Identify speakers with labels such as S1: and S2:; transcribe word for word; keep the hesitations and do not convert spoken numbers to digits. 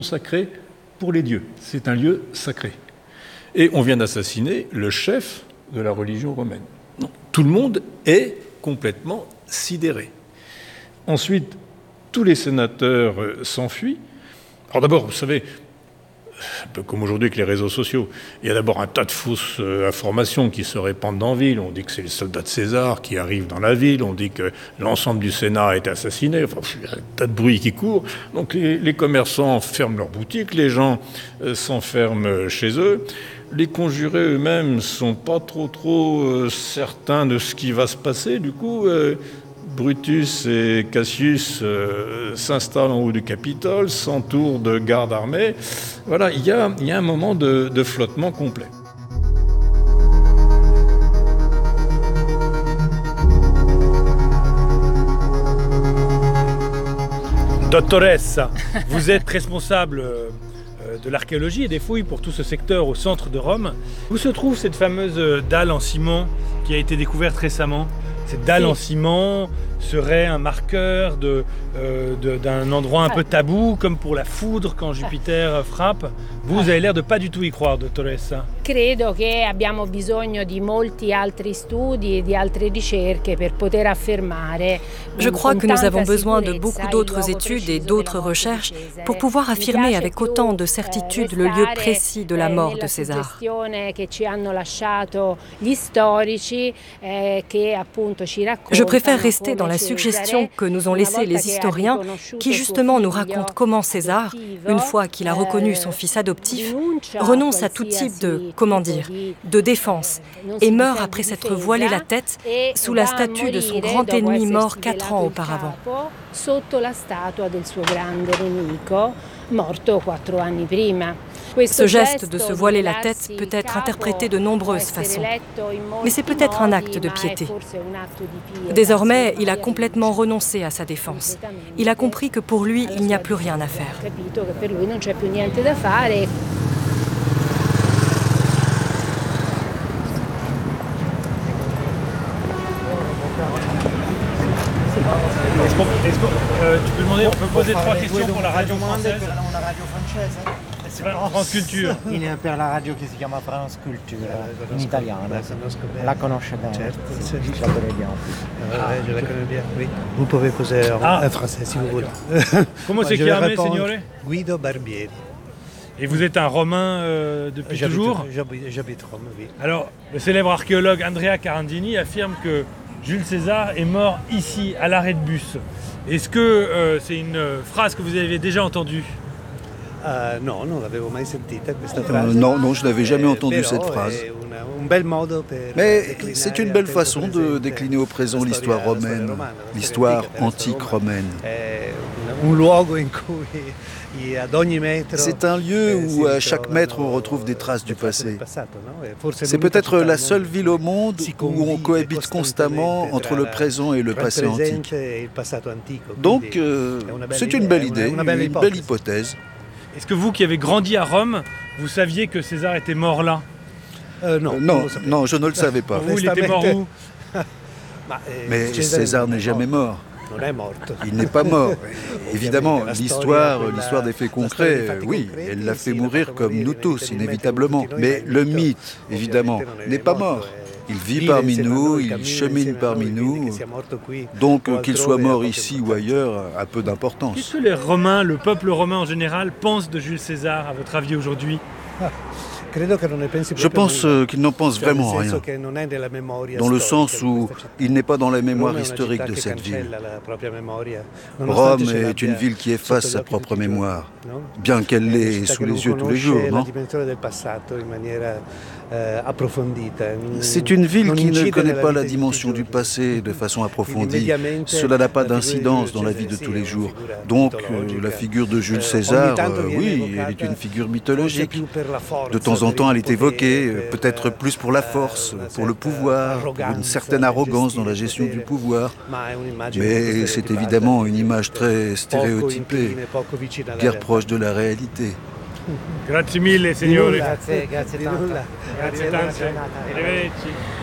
S1: Sacré pour les dieux. C'est un lieu sacré. Et on vient d'assassiner le chef de la religion romaine. Non. Tout le monde est complètement sidéré. Ensuite, tous les sénateurs s'enfuient. Alors d'abord, vous savez, un peu comme aujourd'hui avec les réseaux sociaux, il y a d'abord un tas de fausses euh, informations qui se répandent dans la ville. On dit que c'est les soldats de César qui arrivent dans la ville, on dit que l'ensemble du Sénat a été assassiné, enfin, il y a un tas de bruit qui court. Donc les, les commerçants ferment leurs boutiques, les gens euh, s'enferment chez eux. Les conjurés eux-mêmes ne sont pas trop trop euh, certains de ce qui va se passer. Du coup, euh, Brutus et Cassius euh, s'installent en haut du Capitole, s'entourent de gardes armés. Voilà, il y a, il y a un moment de, de flottement complet.
S2: Dottoressa, vous êtes responsable de l'archéologie et des fouilles pour tout ce secteur au centre de Rome. Où se trouve cette fameuse dalle en ciment qui a été découverte récemment? Cette dalle en ciment serait un marqueur de, euh, de, d'un endroit un peu tabou, comme pour la foudre quand Jupiter frappe. Vous avez l'air de pas du tout y croire, dottoressa.
S3: Credo che abbiamo bisogno di molti altri studi e di altre ricerche per poter affermare.
S4: Je crois que nous avons besoin de beaucoup d'autres études et d'autres recherches pour pouvoir affirmer avec autant de certitude le lieu précis de la mort de César. Je préfère rester dans la suggestion que nous ont laissée les historiens qui justement nous racontent comment César, une fois qu'il a reconnu son fils adoptif, renonce à tout type de, comment dire, de défense et meurt après s'être voilé la tête sous la statue de son grand ennemi mort quatre ans auparavant. Ce geste de se voiler la tête peut être interprété de nombreuses façons, mais c'est peut-être un acte de piété. Désormais, il a complètement renoncé à sa défense. Il a compris que pour lui, il n'y a plus rien à faire.
S2: Est-ce qu'on, est-ce qu'on, euh, tu peux demander, on peut poser trois questions pour la radio française? C'est pas France Culture.
S5: Il est per la radio che si chiama France Culture, in italiano. La conosce bene. Je la connais bien.
S6: Ah, je la connais bien, oui. Vous pouvez poser en ah. français si vous voulez.
S2: Comment c'est chiamé, signore?
S6: Guido Barbieri.
S2: Et vous êtes un Romain euh, depuis
S6: j'habite,
S2: toujours?
S6: J'habite, j'habite Rome, oui.
S2: Alors, le célèbre archéologue Andrea Carandini affirme que Jules César est mort ici, à l'arrêt de bus. Est-ce que euh, c'est une phrase que vous avez déjà entendue?
S6: Uh, non, non l'avevo mai sentita questa
S7: phrase. Euh, non, non, je n'avais jamais entendu eh, cette phrase.
S6: Una, un bel modo per
S7: Mais c'est une belle façon de décliner au présent l'histoire romaine, l'histoire antique romaine.
S6: Un luogo in cui
S7: c'est un lieu où à chaque mètre on retrouve des traces du passé. C'est peut-être la seule ville au monde où on cohabite constamment entre le présent et le passé antique. Donc euh, c'est une belle idée, une belle hypothèse.
S2: Est-ce que vous qui avez grandi à Rome, vous saviez que César était mort là?
S7: euh, Non, non, non, je ne le savais pas.
S2: Vous, il était mort où?
S7: Mais César n'est jamais mort. Il n'est pas mort. Évidemment, l'histoire, l'histoire des faits concrets, oui, elle l'a fait mourir comme nous tous, inévitablement. Mais le mythe, évidemment, n'est pas mort. Il vit parmi nous, il chemine parmi nous, donc qu'il soit mort ici ou ailleurs a peu d'importance.
S2: Qu'est-ce que les Romains, le peuple romain en général, pensent de Jules César, à votre avis aujourd'hui?
S7: Je pense euh, qu'il n'en pense vraiment rien, dans le sens où il n'est pas dans la mémoire historique de cette ville. Rome est une ville qui efface sa propre mémoire, bien qu'elle l'ait sous les yeux tous les jours, non? C'est une ville qui ne connaît pas la dimension du passé de façon approfondie. Cela n'a pas d'incidence dans la vie de tous les jours. Donc, euh, la figure de Jules César, euh, oui, elle est une figure mythologique. De temps en temps, elle est évoquée, peut-être plus pour la force, pour le pouvoir, pour une certaine arrogance dans la gestion du pouvoir. Mais c'est évidemment une image très stéréotypée, guère proche de la réalité.
S2: Grazie mille, signore.
S5: Grazie, grazie tanto.
S2: Grazie tante. Arrivederci.